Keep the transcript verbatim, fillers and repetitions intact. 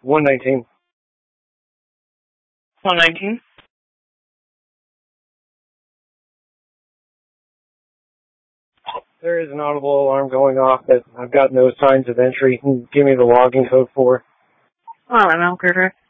one nineteen. one nineteen. There is an audible alarm going off that I've got no signs of entry. Give me the login code for. All right, Mount Carter.